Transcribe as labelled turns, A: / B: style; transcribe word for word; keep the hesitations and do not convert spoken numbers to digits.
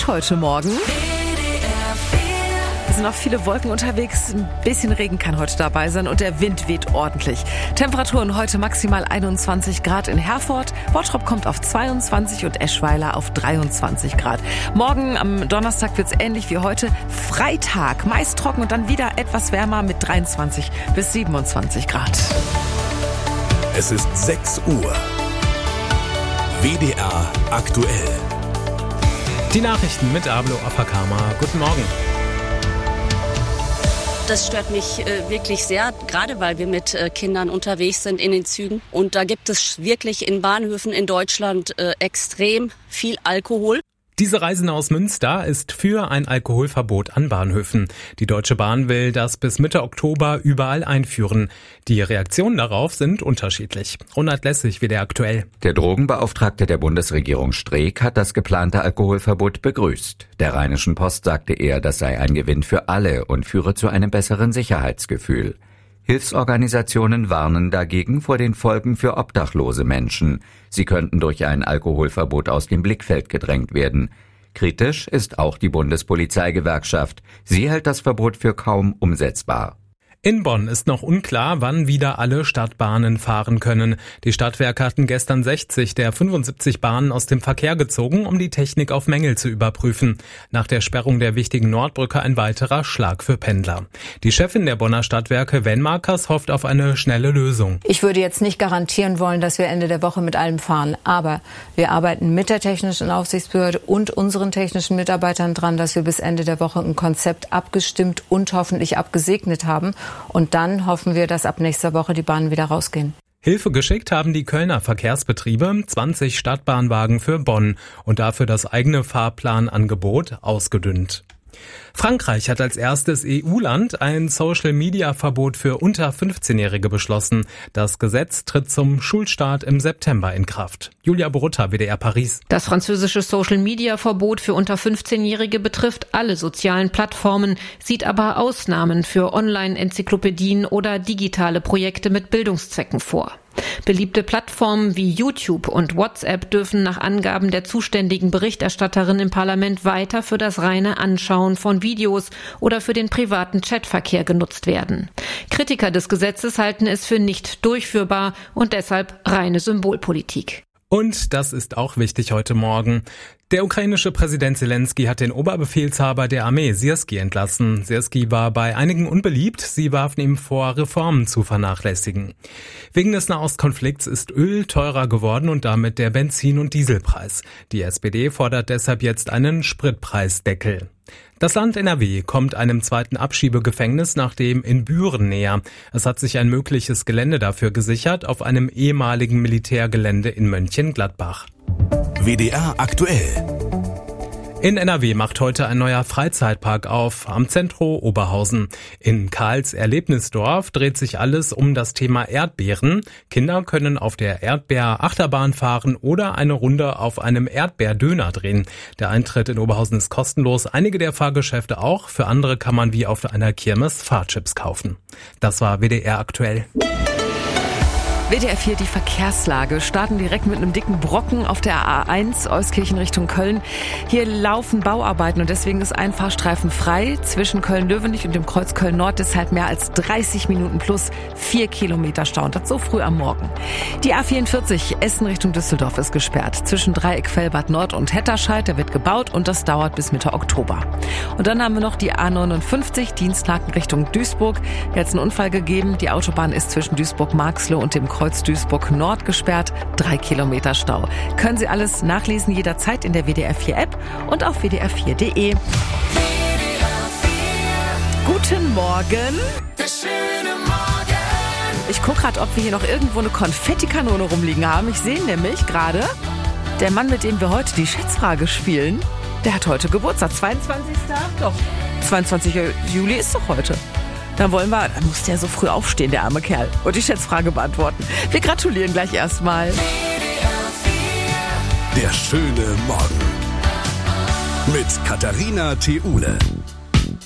A: frisch heute Morgen. Es sind auch viele Wolken unterwegs, ein bisschen Regen kann heute dabei sein und der Wind weht ordentlich. Temperaturen heute maximal einundzwanzig Grad in Herford, Bottrop kommt auf zweiundzwanzig und Eschweiler auf dreiundzwanzig Grad. Morgen am Donnerstag wird es ähnlich wie heute, Freitag, meist trocken und dann wieder etwas wärmer mit dreiundzwanzig bis siebenundzwanzig Grad.
B: Es ist sechs Uhr. W D R aktuell.
C: Die Nachrichten mit Ablo Afakama. Guten Morgen.
D: Das stört mich äh, wirklich sehr, gerade weil wir mit äh, Kindern unterwegs sind in den Zügen. Und da gibt es wirklich in Bahnhöfen in Deutschland äh, extrem viel Alkohol.
C: Diese Reisende aus Münster ist für ein Alkoholverbot an Bahnhöfen. Die Deutsche Bahn will das bis Mitte Oktober überall einführen. Die Reaktionen darauf sind unterschiedlich. Ronald Lessig, W D R aktuell.
E: Der Drogenbeauftragte der Bundesregierung Streeck hat das geplante Alkoholverbot begrüßt. Der Rheinischen Post sagte er, das sei ein Gewinn für alle und führe zu einem besseren Sicherheitsgefühl. Hilfsorganisationen warnen dagegen vor den Folgen für obdachlose Menschen. Sie könnten durch ein Alkoholverbot aus dem Blickfeld gedrängt werden. Kritisch ist auch die Bundespolizeigewerkschaft. Sie hält das Verbot für kaum umsetzbar.
C: In Bonn ist noch unklar, wann wieder alle Stadtbahnen fahren können. Die Stadtwerke hatten gestern sechzig der fünfundsiebzig Bahnen aus dem Verkehr gezogen, um die Technik auf Mängel zu überprüfen. Nach der Sperrung der wichtigen Nordbrücke ein weiterer Schlag für Pendler. Die Chefin der Bonner Stadtwerke, Wenmarkers, hofft auf eine schnelle Lösung.
F: Ich würde jetzt nicht garantieren wollen, dass wir Ende der Woche mit allem fahren. Aber wir arbeiten mit der Technischen Aufsichtsbehörde und unseren technischen Mitarbeitern dran, dass wir bis Ende der Woche ein Konzept abgestimmt und hoffentlich abgesegnet haben. Und dann hoffen wir, dass ab nächster Woche die Bahnen wieder rausgehen.
C: Hilfe geschickt haben die Kölner Verkehrsbetriebe zwanzig Stadtbahnwagen für Bonn und dafür das eigene Fahrplanangebot ausgedünnt. Frankreich hat als erstes E U-Land ein Social-Media-Verbot für unter fünfzehnjährige beschlossen. Das Gesetz tritt zum Schulstart im September in Kraft. Julia Borutta, W D R Paris.
G: Das französische Social-Media-Verbot für unter fünfzehnjährige betrifft alle sozialen Plattformen, sieht aber Ausnahmen für Online-Enzyklopädien oder digitale Projekte mit Bildungszwecken vor. Beliebte Plattformen wie YouTube und WhatsApp dürfen nach Angaben der zuständigen Berichterstatterin im Parlament weiter für das reine Anschauen von Videos oder für den privaten Chatverkehr genutzt werden. Kritiker des Gesetzes halten es für nicht durchführbar und deshalb reine Symbolpolitik.
C: Und das ist auch wichtig heute Morgen. Der ukrainische Präsident Zelensky hat den Oberbefehlshaber der Armee, Syrski, entlassen. Syrski war bei einigen unbeliebt. Sie warfen ihm vor, Reformen zu vernachlässigen. Wegen des Nahostkonflikts ist Öl teurer geworden und damit der Benzin- und Dieselpreis. Die S P D fordert deshalb jetzt einen Spritpreisdeckel. Das Land N R W kommt einem zweiten Abschiebegefängnis nach dem in Büren näher. Es hat sich ein mögliches Gelände dafür gesichert auf einem ehemaligen Militärgelände in Mönchengladbach.
B: W D R aktuell.
C: In N R W macht heute ein neuer Freizeitpark auf, am Zentro Oberhausen. In Karls Erlebnisdorf dreht sich alles um das Thema Erdbeeren. Kinder können auf der Erdbeer-Achterbahn fahren oder eine Runde auf einem Erdbeerdöner drehen. Der Eintritt in Oberhausen ist kostenlos, einige der Fahrgeschäfte auch. Für andere kann man wie auf einer Kirmes Fahrchips kaufen. Das war W D R aktuell.
A: W D R vier, die Verkehrslage. Starten direkt mit einem dicken Brocken auf der A eins, Euskirchen Richtung Köln. Hier laufen Bauarbeiten und deswegen ist ein Fahrstreifen frei zwischen Köln-Löwenich und dem Kreuz Köln-Nord. Deshalb mehr als dreißig Minuten plus vier Kilometer Stau. Und das so früh am Morgen. Die A vierundvierzig, Essen Richtung Düsseldorf, ist gesperrt. Zwischen Dreieck Velbad Nord und Hetterscheid, der wird gebaut und das dauert bis Mitte Oktober. Und dann haben wir noch die A neunundfünfzig, Dienstlaken Richtung Duisburg. Hier hat es einen Unfall gegeben. Die Autobahn ist zwischen Duisburg-Marxloh und dem Kreuz Duisburg Nord gesperrt, drei Kilometer Stau. Können Sie alles nachlesen jederzeit in der W D R vier App und auf w d r vier punkt d e. Guten Morgen. Ich gucke gerade, ob wir hier noch irgendwo eine Konfettikanone rumliegen haben. Ich sehe nämlich gerade, der Mann, mit dem wir heute die Schätzfrage spielen, der hat heute Geburtstag. zweiundzwanzigsten Doch, zweiundzwanzigsten Juli ist doch heute. Dann wollen wir, dann muss der so früh aufstehen, der arme Kerl, und die Schätzfrage beantworten. Wir gratulieren gleich erstmal.
B: Der schöne Morgen mit Katharina Theule.